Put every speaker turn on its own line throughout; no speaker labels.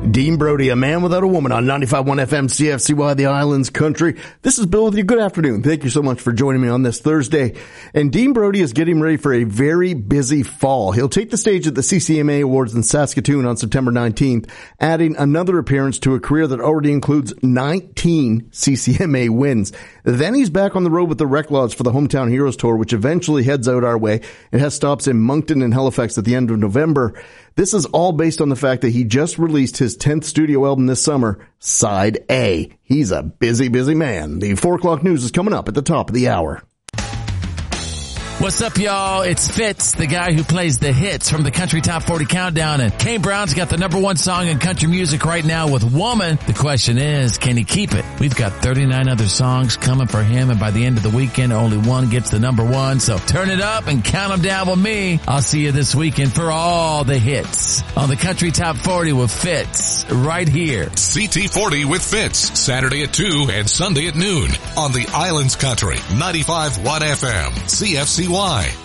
Dean Brody, a man without a woman on 95.1 FM CFCY, the Islands Country. This is Bill with you. Good afternoon. Thank you so much for joining me on this Thursday. And Dean Brody is getting ready for a very busy fall. He'll take the stage at the CCMA Awards in Saskatoon on September 19th, adding another appearance to a career that already includes 19 CCMA wins. Then he's back on the road with the Rec Laws for the Hometown Heroes Tour, which eventually heads out our way. It has stops in Moncton and Halifax at the end of November. This is all based on the fact that he just released his 10th studio album this summer, Side A. He's a busy, busy man. The 4 o'clock news is coming up at the top of the hour.
What's up, y'all? It's Fitz, the guy who plays the hits from the Country Top 40 Countdown, and Kane Brown's got the #1 song in country music right now with Woman. The question is, can he keep it? We've got 39 other songs coming for him, and by the end of the weekend, only one gets the #1, so turn it up and count them down with me. I'll see you this weekend for all the hits on the Country Top 40 with Fitz, right here.
CT40 with Fitz, Saturday at 2 and Sunday at noon on the Islands Country, 95.1 FM, CFCY.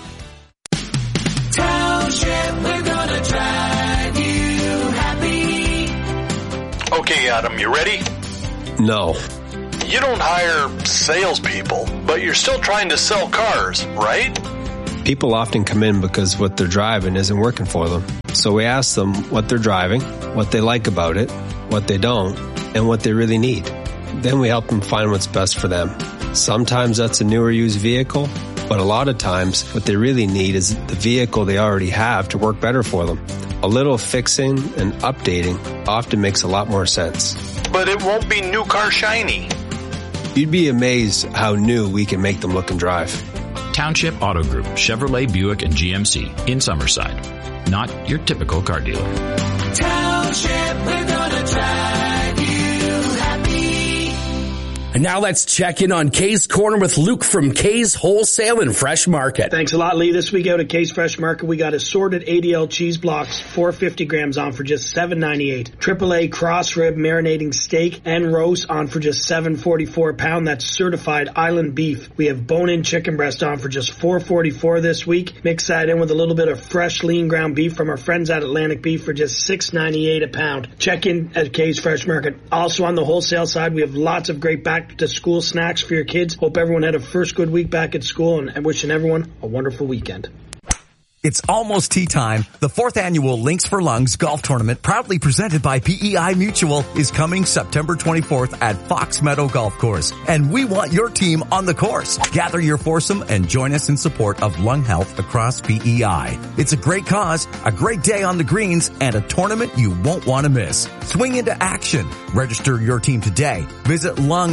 Township, we're gonna drive you happy.
Okay, Adam, you ready?
No.
You don't hire salespeople, but you're still trying to sell cars, right?
People often come in because what they're driving isn't working for them. So we ask them what they're driving, what they like about it, what they don't, and what they really need. Then we help them find what's best for them. Sometimes that's a newer used vehicle, but a lot of times what they really need is the vehicle they already have to work better for them. A little fixing and updating often makes a lot more sense.
But it won't be new car shiny.
You'd be amazed how new we can make them look and drive.
Township Auto Group, Chevrolet, Buick, and GMC in Summerside. Not your typical car dealer.
Township, we're gonna drive you happy.
And now let's check in on Kay's Corner with Luke from Kay's Wholesale and Fresh Market.
Thanks a lot, Lee. This week out at Kay's Fresh Market, we got assorted ADL cheese blocks, 450 grams on for just $7.98. AAA cross rib marinating steak and roast on for just $7.44 a pound. That's certified island beef. We have bone-in chicken breast on for just $4.44 this week. Mix that in with a little bit of fresh lean ground beef from our friends at Atlantic Beef for just $6.98 a pound. Check in at Kay's Fresh Market. Also on the wholesale side, we have lots of great back to school snacks for your kids. Hope everyone had a first good week back at school, and wishing everyone a wonderful weekend.
It's almost tea time. The 4th annual Links for Lungs golf tournament, proudly presented by PEI Mutual, is coming September 24th at Fox Meadow Golf Course. And we want your team on the course. Gather your foursome and join us in support of lung health across PEI. It's a great cause, a great day on the greens, and a tournament you won't want to miss. Swing into action. Register your team today. Visit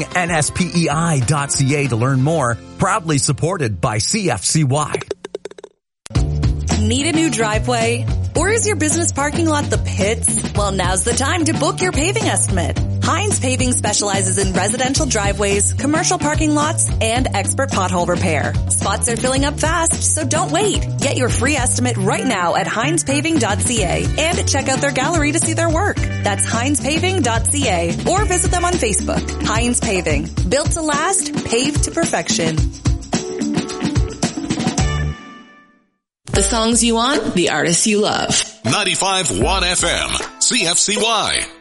lungnspei.ca to learn more. Proudly supported by CFCY.
Need a new driveway? Or is your business parking lot the pits? Well, now's the time to book your paving estimate. Hines Paving specializes in residential driveways, commercial parking lots, and expert pothole repair. Spots are filling up fast, so don't wait. Get your free estimate right now at HinesPaving.ca and check out their gallery to see their work. That's HinesPaving.ca or visit them on Facebook. Hines Paving. Built to last, paved to perfection.
The songs you want, the artists you love.
95.1 FM, CFCY.